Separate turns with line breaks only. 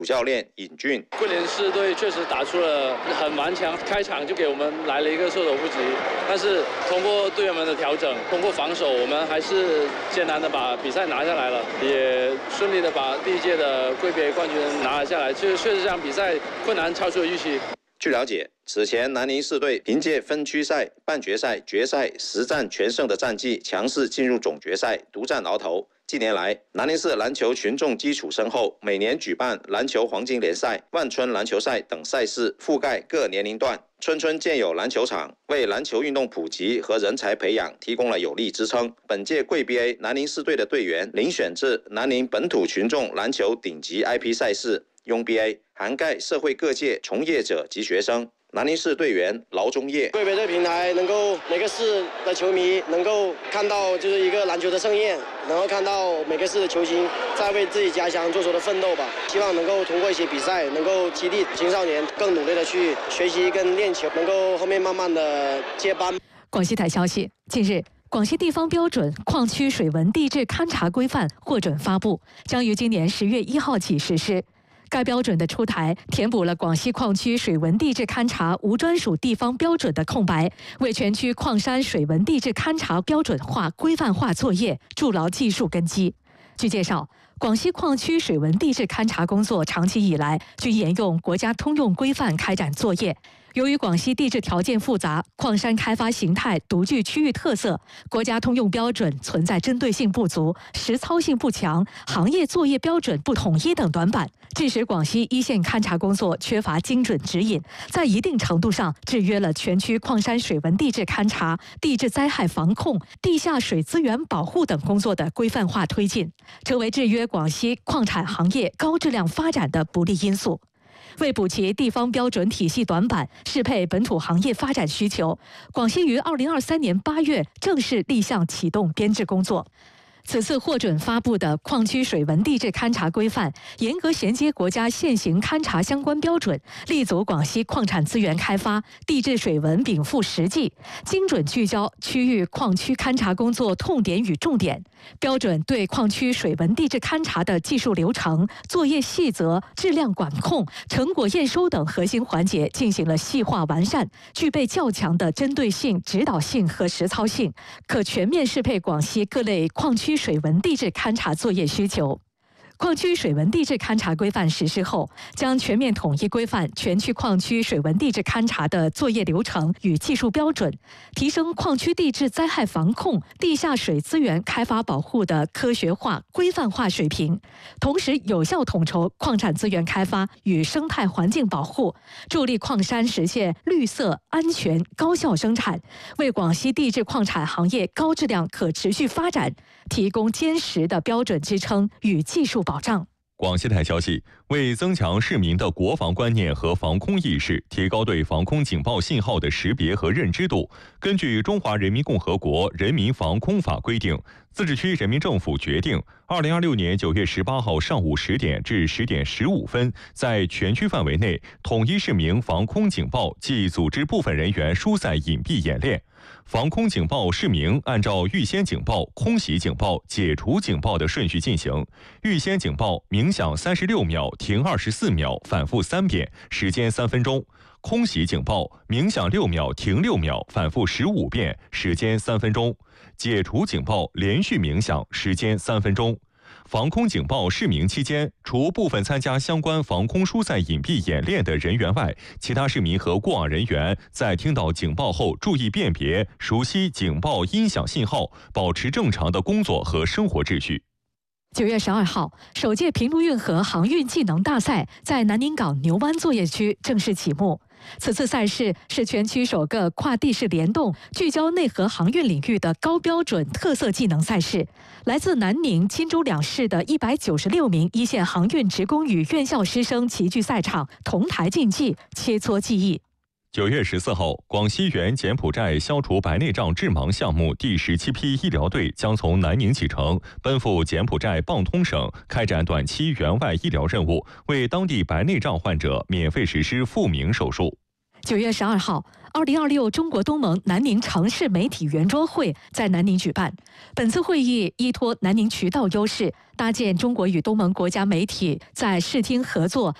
主教练尹俊，
桂林市队确实打出了很顽强，开场就给我们来了一个措手不及。但是通过队员们的调整，通过防守，我们还是艰难的把比赛拿下来了，也顺利的把第一届的贵别冠军拿了下来。确实这场比赛困难超出了预期。
据了解，此前南宁市队凭借分区赛、半决赛、决赛10战全胜的战绩，强势进入总决赛，独占鳌头。近年来，南宁市篮球群众基础深厚，每年举办篮球黄金联赛、万春篮球赛等赛事，覆盖各年龄段，村村建有篮球场，为篮球运动普及和人才培养提供了有力支撑。本届贵 BA 南宁市队的队员遴选至南宁本土群众篮球顶级 IP 赛事拥 BA， 涵盖社会各界从业者及学生。南宁市队员劳中业，
贵别这个平台能够每个市的球迷能够看到就是一个篮球的盛宴，能够看到每个市的球星在为自己家乡做出的奋斗吧。希望能够通过一些比赛，能够激励青少年更努力的去学习跟练球，能够后面慢慢的接班。
广西台消息，近日，广西地方标准矿区水文地质勘察规范获准发布，将于今年10月1号起实施。该标准的出台，填补了广西矿区水文地质勘察无专属地方标准的空白，为全区矿山水文地质勘察标准化、规范化作业筑牢技术根基。据介绍，广西矿区水文地质勘察工作长期以来均沿用国家通用规范开展作业。由于广西地质条件复杂，矿山开发形态独具区域特色，国家通用标准存在针对性不足、实操性不强、行业作业标准不统一等短板，致使广西一线勘察工作缺乏精准指引，在一定程度上制约了全区矿山水文地质勘察、地质灾害防控、地下水资源保护等工作的规范化推进，成为制约广西矿产行业高质量发展的不利因素。为补齐地方标准体系短板，适配本土行业发展需求，广西于2023年8月正式立项启动编制工作。此次获准发布的矿区水文地质勘察规范，严格衔接国家现行勘察相关标准，立足广西矿产资源开发、地质水文禀赋实际，精准聚焦区域矿区勘察工作痛点与重点。标准对矿区水文地质勘察的技术流程、作业细则、质量管控、成果验收等核心环节进行了细化完善，具备较强的针对性、指导性和实操性，可全面适配广西各类矿区水文地质勘察作业需求。矿区水文地质勘察规范实施后，将全面统一规范全区矿区水文地质勘察的作业流程与技术标准，提升矿区地质灾害防控、地下水资源开发保护的科学化、规范化水平，同时有效统筹矿产资源开发与生态环境保护，助力矿山实现绿色、安全、高效生产，为广西地质矿产行业高质量可持续发展提供坚实的标准支撑与技术保障。
广西台消息，为增强市民的国防观念和防空意识，提高对防空警报信号的识别和认知度，根据《中华人民共和国人民防空法》规定，自治区人民政府决定，2026年9月18号上午10点至10点15分，在全区范围内统一市民防空警报暨组织部分人员疏散隐蔽演练。防空警报市民按照预先警报、空袭警报、解除警报的顺序进行。预先警报鸣响36秒，停24秒，反复3遍，时间3分钟。空袭警报鸣响6秒，停6秒，反复15遍，时间3分钟。解除警报连续鸣响，时间3分钟。防空警报释鸣期间，除部分参加相关防空疏散隐蔽演练的人员外，其他市民和过往人员在听到警报后注意辨别、熟悉警报音响信号，保持正常的工作和生活秩序。
9月12号，首届平陆运河航运技能大赛在南宁港牛湾作业区正式启幕。此次赛事是全区首个跨地势联动、聚焦内河航运领域的高标准特色技能赛事。来自南宁、钦州两市的196名一线航运职工与院校师生齐聚赛场，同台竞技，切磋技艺。
9月14号，广西原柬埔寨消除白内障致盲项目第17批医疗队将从南宁启程，奔赴柬埔寨蚌通省，开展短期援外医疗任务，为当地白内障患者免费实施复明手术。
9月12号，2026中国东盟南宁城市媒体圆桌会在南宁举办。本次会议依托南宁渠道优势，搭建中国与东盟国家媒体在视听合作